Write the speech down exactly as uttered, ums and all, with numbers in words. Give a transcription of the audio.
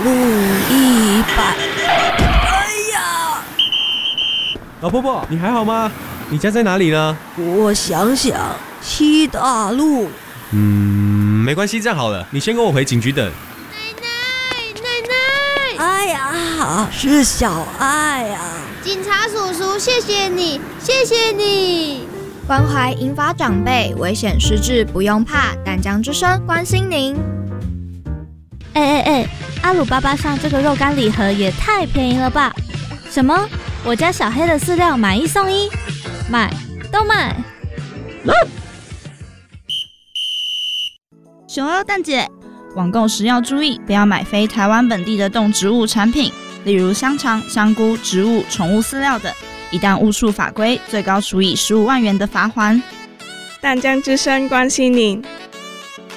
路一百。哎呀！ 老婆婆，你还好吗？你家在哪里呢？ 我想想，七大路。 嗯，没关系，这样好了，你先跟我回警局等。 奶奶，奶奶！ 哎呀，是小爱啊！ 警察叔叔，谢谢你，谢谢你！ 关怀银发长辈，危险失智不用怕，淡江之声关心您。 哎哎哎，阿鲁巴巴上这个肉干礼盒也太便宜了吧！什么？我家小黑的饲料买一送一，买都买！ 熊二蛋姐，网购时要注意，不要买非台湾本地的动植物产品，例如香肠、香菇、植物、宠物饲料等。一旦误触法规，最高处以十五万元的罚锾。 淡江之声关心您，